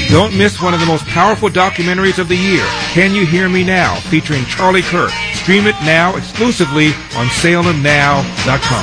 Don't miss one of the most powerful documentaries of the year, Can You Hear Me Now, featuring Charlie Kirk. Stream it now exclusively on SalemNow.com.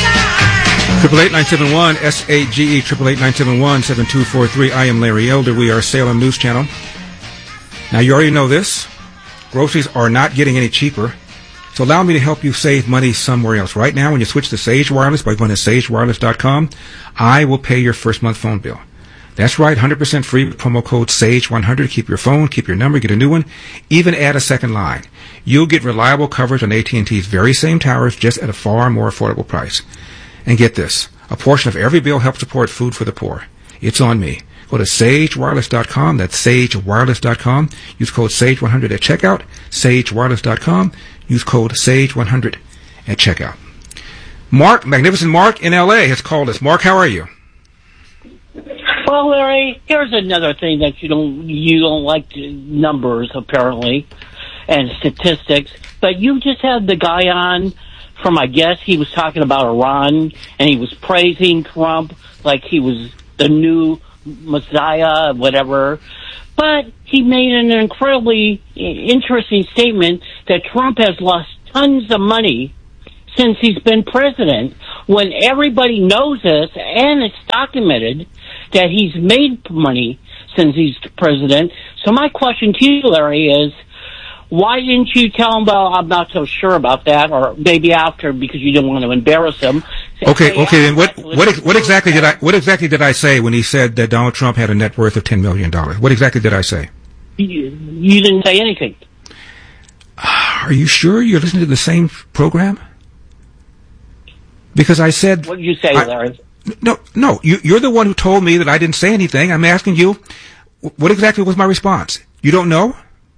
888-971 SAGE 888-971-7243. I am Larry Elder. We are Salem News Channel. Now you already know this. Groceries are not getting any cheaper. So allow me to help you save money somewhere else. Right now, when you switch to Sage Wireless by going to sagewireless.com, I will pay your first month phone bill. That's right, 100% free with promo code SAGE100. Keep your phone, keep your number, get a new one, even add a second line. You'll get reliable coverage on AT&T's very same towers, just at a far more affordable price. And get this, a portion of every bill helps support food for the poor. It's on me. Go to sagewireless.com. That's sagewireless.com. Use code SAGE100 at checkout. sagewireless.com. Use code SAGE100 at checkout. Mark, Magnificent Mark in L.A. has called us. Mark, how are you? Well, Larry, here's another thing that you don't like numbers, apparently, and statistics. But you just had the guy on from, I guess, he was talking about Iran, and he was praising Trump like he was the new Messiah, whatever. But he made an incredibly interesting statement that Trump has lost tons of money since he's been president, when everybody knows this, and it's documented that he's made money since he's president. So my question to you, Larry, is why didn't you tell him, well, I'm not so sure about that, or maybe after because you didn't want to embarrass him? Okay. Then what exactly did I say when he said that Donald Trump had a net worth of $10 million? What exactly did I say? You didn't say anything. Are you sure you're listening to the same program? Because I said... What did you say, Larry? No. You're the one who told me that I didn't say anything. I'm asking you, what exactly was my response? You don't know?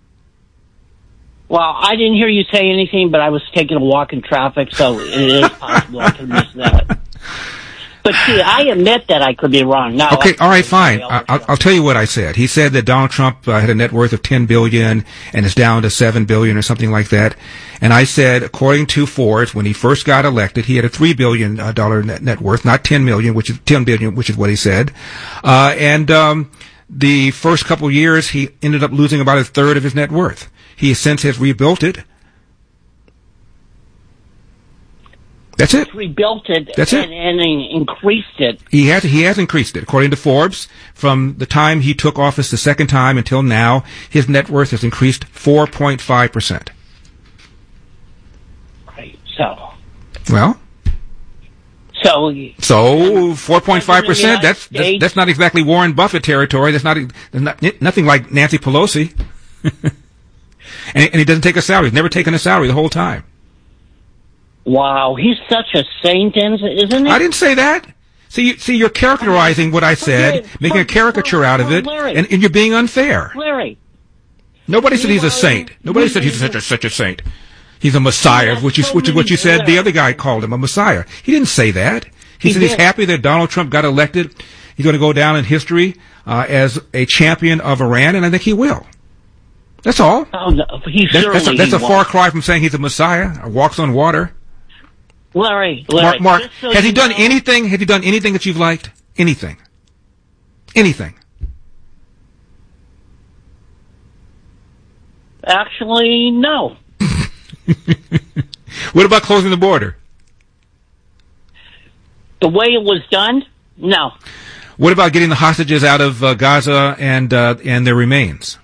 Well, I didn't hear you say anything, but I was taking a walk in traffic, so it is possible I could miss that. But see, I admit that I could be wrong. Now, okay, all right, fine. I'll tell you what I said. He said that Donald Trump had a net worth of $10 billion and is down to $7 billion or something like that. And I said, according to Forbes, when he first got elected, he had a $3 billion net worth, not $10 billion, which is what he said. The first couple of years, he ended up losing about a third of his net worth. He since has rebuilt it. That's it. Rebuilt it. That's it. And increased it. He has increased it. According to Forbes, from the time he took office the second time until now, his net worth has increased 4.5%. Right. So. Well. So 4.5%. That's not exactly Warren Buffett territory. That's nothing like Nancy Pelosi. and he doesn't take a salary. He's never taken a salary the whole time. Wow, he's such a saint, isn't he? I didn't say that. See, you're characterizing what I said, making a caricature out of it, and you're being unfair. Larry. Nobody said he's a saint. Nobody said he's such a saint. He's a messiah, which is what you said. The other guy called him a messiah. He didn't say that. He said he's happy that Donald Trump got elected. He's going to go down in history as a champion of Iran, and I think he will. That's all. Oh, no, that's a far cry from saying he's a messiah or walks on water. Larry, Mark, has he done anything? Have you done anything that you've liked? Anything? Actually, no. What about closing the border? The way it was done? No. What about getting the hostages out of Gaza and their remains?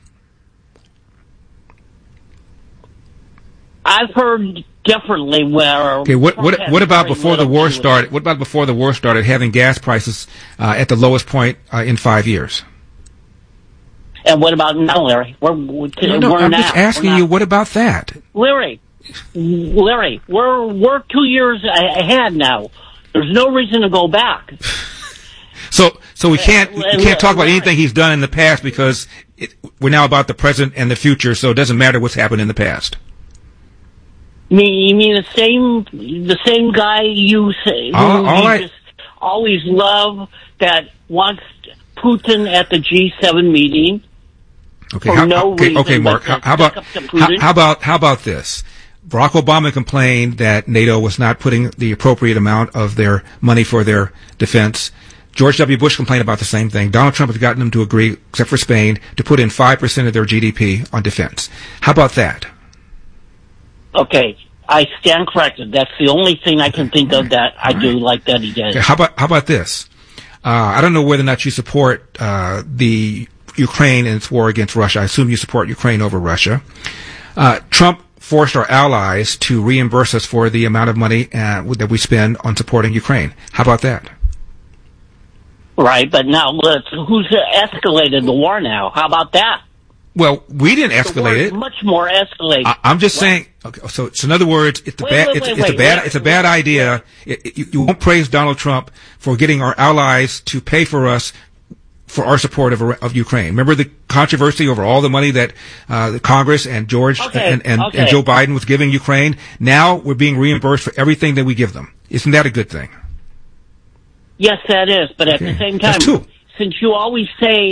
I've heard differently where. Okay, what about before the war started? What about before the war started, having gas prices at the lowest point in 5 years? And what about now, Larry? I'm just asking you. What about that, Larry? We're 2 years ahead now. There's no reason to go back. So we can't talk about anything he's done in the past because we're now about the present and the future. So it doesn't matter what's happened in the past. You mean the same guy you say just always love that wants Putin at the G7 meeting? Okay, Mark. How about this? Barack Obama complained that NATO was not putting the appropriate amount of their money for their defense. George W. Bush complained about the same thing. Donald Trump has gotten them to agree, except for Spain, to put in 5% of their GDP on defense. How about that? Okay, I stand corrected. That's the only thing I can think of that I do like that he did. Okay, how about this? I don't know whether or not you support the Ukraine in its war against Russia. I assume you support Ukraine over Russia. Trump forced our allies to reimburse us for the amount of money that we spend on supporting Ukraine. How about that? Right, but now who's escalated the war now? How about that? Well, we didn't escalate it. Much more escalated. I'm just saying. Okay, so in other words, it's a bad idea. You won't praise Donald Trump for getting our allies to pay for us for our support of Ukraine. Remember the controversy over all the money that the Congress and George and Joe Biden was giving Ukraine? Now we're being reimbursed for everything that we give them. Isn't that a good thing? Yes, that is. But at the same time, that's two. Since you always say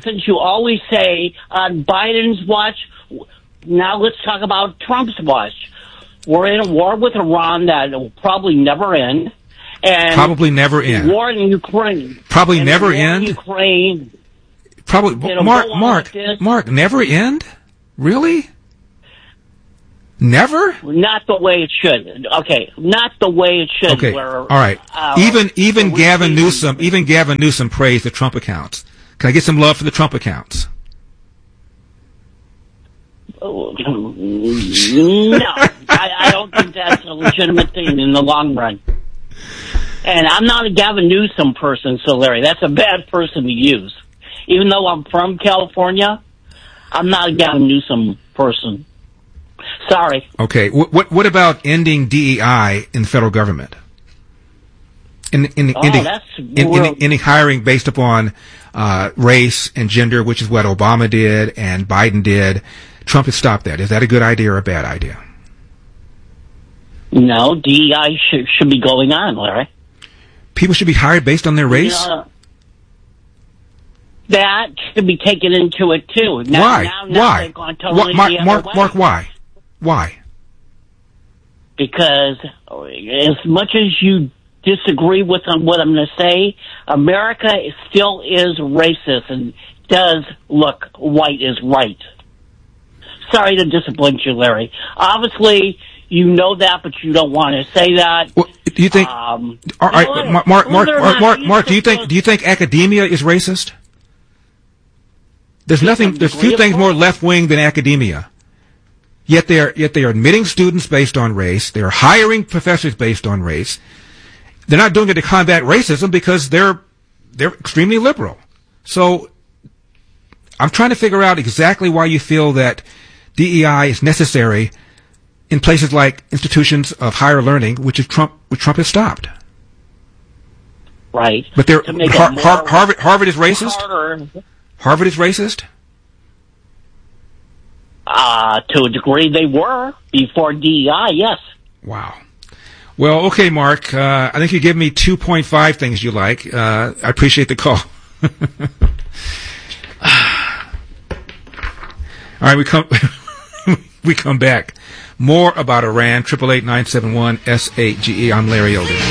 on Biden's watch, now let's talk about Trump's watch. We're in a war with Iran that will probably never end. And probably never end. War in Ukraine. Probably never end. Ukraine. Probably. Mark, never end? Really? Never? Not the way it should. Okay, not the way it should. Okay, all right. Even Gavin Newsom praised the Trump accounts. Can I get some love for the Trump accounts? No, I don't think that's a legitimate thing in the long run. And I'm not a Gavin Newsom person, so Larry, that's a bad person to use. Even though I'm from California, I'm not a Gavin Newsom person. Sorry. Okay. What about ending DEI in the federal government? Ending hiring based upon race and gender, which is what Obama did and Biden did. Trump has stopped that. Is that a good idea or a bad idea? No, DEI should be going on, Larry. People should be hired based on their race? That should be taken into it, too. Why? Now they've gone totally the other way. Mark, why? Why? Because as much as you disagree with what I'm going to say, America still is racist and does look white is right. Sorry to disappoint you, Larry. Obviously, you know that, but you don't want to say that. Well, do you think? All right, Mark. Do you think academia is racist? There's few things more left wing than academia. Yet they are admitting students based on race. They are hiring professors based on race. They're not doing it to combat racism because they're extremely liberal. So I'm trying to figure out exactly why you feel that DEI is necessary in places like institutions of higher learning, which Trump has stopped. Right. But Harvard is racist? Harvard is racist? To a degree they were before DEI, yes. Wow. Well, okay, Mark. I think you give me 2.5 things you like. I appreciate the call. All right, we come back. More about Iran. 888-971-SAGE. I'm Larry Elder.